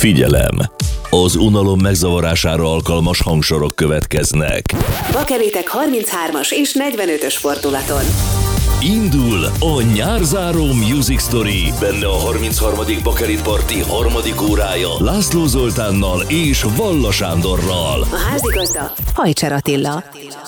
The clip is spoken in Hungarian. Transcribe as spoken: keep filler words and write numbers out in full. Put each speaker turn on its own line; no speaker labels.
Figyelem! Az unalom megzavarására alkalmas hangsorok következnek.
Bakelitek harminchármas és negyvenötös fordulaton.
Indul a nyárzáró Music Story, benne a harmincharmadik Bakelit Party harmadik órája László Zoltánnal és Valla Sándorral.
A házigazda Hajcser Attila.